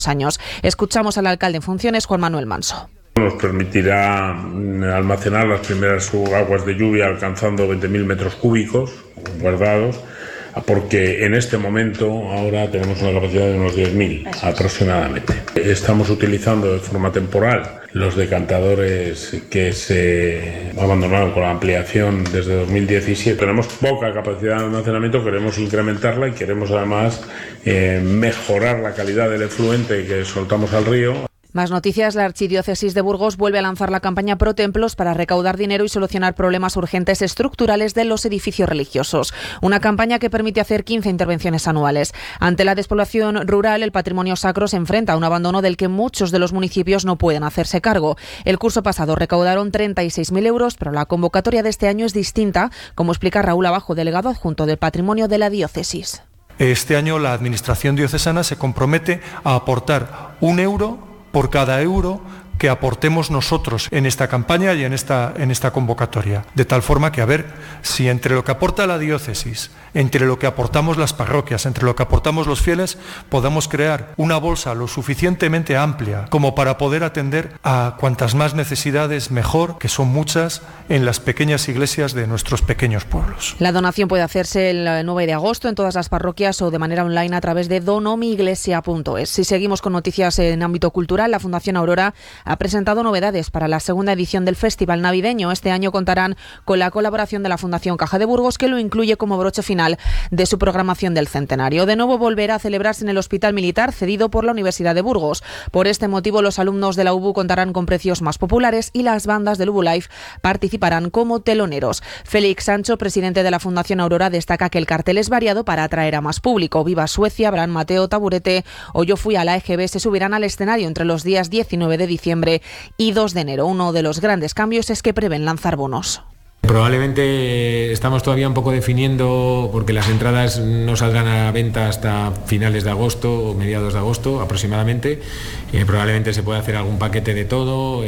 años. Escuchamos al alcalde en funciones, Juan Manuel Manso. Nos permitirá almacenar las primeras aguas de lluvia alcanzando 20.000 metros cúbicos guardados, porque en este momento ahora tenemos una capacidad de unos 10.000 aproximadamente. Estamos utilizando de forma temporal los decantadores que se abandonaron con la ampliación desde 2017. Tenemos poca capacidad de almacenamiento, queremos incrementarla y queremos además mejorar la calidad del efluente que soltamos al río. Más noticias. La Archidiócesis de Burgos vuelve a lanzar la campaña Pro Templos para recaudar dinero y solucionar problemas urgentes estructurales de los edificios religiosos. Una campaña que permite hacer 15 intervenciones anuales. Ante la despoblación rural, el patrimonio sacro se enfrenta a un abandono del que muchos de los municipios no pueden hacerse cargo. El curso pasado recaudaron 36.000 euros, pero la convocatoria de este año es distinta, como explica Raúl Abajo, delegado adjunto del Patrimonio de la Diócesis. Este año la Administración diocesana se compromete a aportar 1 euro por cada euro que aportemos nosotros en esta campaña y en esta convocatoria. De tal forma que, a ver, si entre lo que aporta la diócesis, entre lo que aportamos las parroquias, entre lo que aportamos los fieles, podamos crear una bolsa lo suficientemente amplia como para poder atender a cuantas más necesidades mejor, que son muchas, en las pequeñas iglesias de nuestros pequeños pueblos. La donación puede hacerse el 9 de agosto en todas las parroquias o de manera online a través de donomiiglesia.es. Si seguimos con noticias en ámbito cultural, la Fundación Aurora ha presentado novedades para la segunda edición del Festival Navideño. Este año contarán con la colaboración de la Fundación Caja de Burgos, que lo incluye como broche final de su programación del centenario. De nuevo volverá a celebrarse en el Hospital Militar, cedido por la Universidad de Burgos. Por este motivo, los alumnos de la UBU contarán con precios más populares y las bandas del UBU Live participarán como teloneros. Félix Sancho, presidente de la Fundación Aurora, destaca que el cartel es variado para atraer a más público. Viva Suecia, Abraham Mateo, Taburete o Yo Fui a la EGB se subirán al escenario entre los días 19 de diciembre y 2 de enero. Uno de los grandes cambios es que prevén lanzar bonos. Probablemente estamos todavía un poco definiendo, porque las entradas no saldrán a venta hasta finales de agosto o mediados de agosto aproximadamente. Probablemente se pueda hacer algún paquete de todo.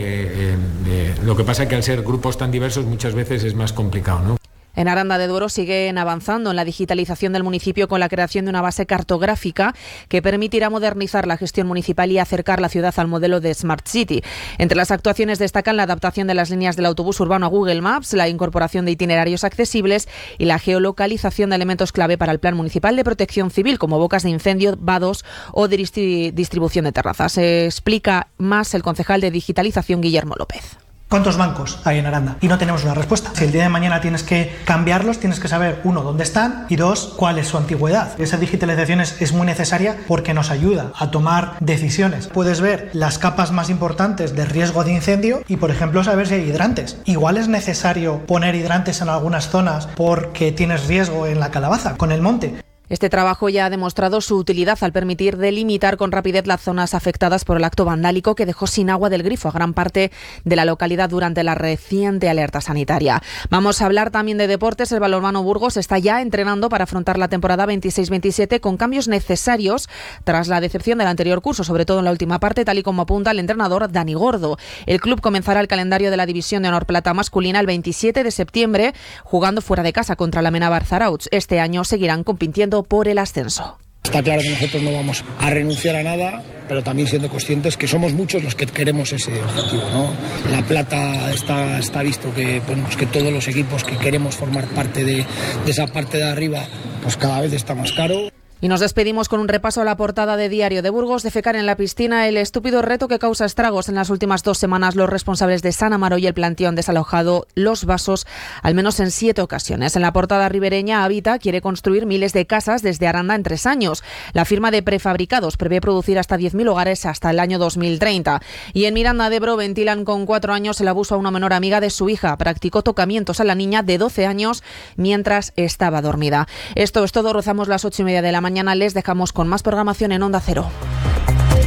Lo que pasa es que al ser grupos tan diversos muchas veces es más complicado, ¿no? En Aranda de Duero siguen avanzando en la digitalización del municipio con la creación de una base cartográfica que permitirá modernizar la gestión municipal y acercar la ciudad al modelo de Smart City. Entre las actuaciones destacan la adaptación de las líneas del autobús urbano a Google Maps, la incorporación de itinerarios accesibles y la geolocalización de elementos clave para el Plan Municipal de Protección Civil, como bocas de incendio, vados o de distribución de terrazas. Explica más el concejal de digitalización, Guillermo López. ¿Cuántos bancos hay en Aranda? Y no tenemos una respuesta. Si el día de mañana tienes que cambiarlos, tienes que saber, 1, dónde están y 2, cuál es su antigüedad. Esa digitalización es muy necesaria porque nos ayuda a tomar decisiones. Puedes ver las capas más importantes de riesgo de incendio y, por ejemplo, saber si hay hidrantes. Igual es necesario poner hidrantes en algunas zonas porque tienes riesgo en la calabaza, con el monte. Este trabajo ya ha demostrado su utilidad al permitir delimitar con rapidez las zonas afectadas por el acto vandálico que dejó sin agua del grifo a gran parte de la localidad durante la reciente alerta sanitaria. Vamos a hablar también de deportes. El balonmano Burgos está ya entrenando para afrontar la temporada 26-27 con cambios necesarios tras la decepción del anterior curso, sobre todo en la última parte, tal y como apunta el entrenador Dani Gordo. El club comenzará el calendario de la División de Honor Plata masculina el 27 de septiembre, jugando fuera de casa contra la Amenábar Zarautz. Este año seguirán compitiendo por el ascenso. Está claro que nosotros no vamos a renunciar a nada, pero también siendo conscientes que somos muchos los que queremos ese objetivo, ¿no? La plata está visto que, bueno, pues que todos los equipos que queremos formar parte de esa parte de arriba, pues cada vez está más caro. Y nos despedimos con un repaso a la portada de Diario de Burgos. Defecar en la piscina, el estúpido reto que causa estragos. En las últimas 2 semanas, los responsables de San Amaro y el Plantío han desalojado los vasos al menos en 7 ocasiones. En la portada ribereña, Habita quiere construir miles de casas desde Aranda en 3 años. La firma de prefabricados prevé producir hasta 10.000 hogares hasta el año 2030. Y en Miranda de Ebro ventilan con 4 años el abuso a una menor amiga de su hija. Practicó tocamientos a la niña de 12 años mientras estaba dormida. Esto es todo. Rozamos las 8:30 de la mañana. Les dejamos con más programación en Onda Cero.